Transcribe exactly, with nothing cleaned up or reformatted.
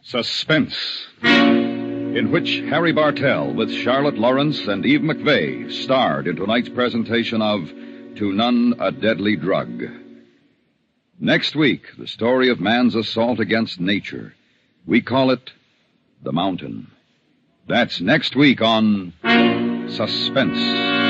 Suspense, in which Harry Bartell with Charlotte Lawrence and Eve McVeigh starred in tonight's presentation of To None a Deadly Drug. Next week, the story of man's assault against nature. We call it The Mountain. That's next week on Suspense.